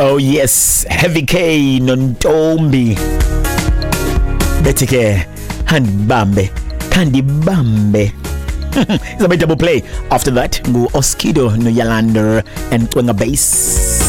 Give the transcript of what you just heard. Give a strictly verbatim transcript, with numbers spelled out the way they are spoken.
Oh yes, Heavy K Nontombi. Betike Handbambe Kandibambe. It's a bit double play. After that, go Oskido no Yalander and Twenga Bass.